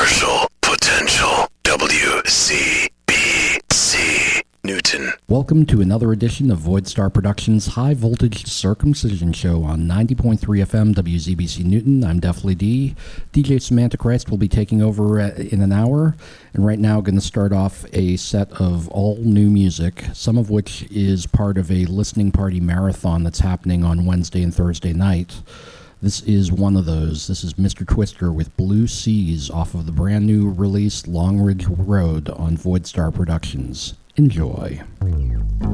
Commercial Potential. WCBC Newton. Welcome to another edition of Voidstar Productions' High Voltage Circumcision Show on 90.3 FM WZBC Newton. I'm Definitely D. DJ Samantha Christ will be taking over in an hour, and right now going to start off a set of all new music, some of which is part of a listening party marathon that's happening on Wednesday and Thursday night. This is one of those. This is Mr. Twister with Blue Seas off of the brand new release Long Ridge Road on Voidstar Productions. Enjoy.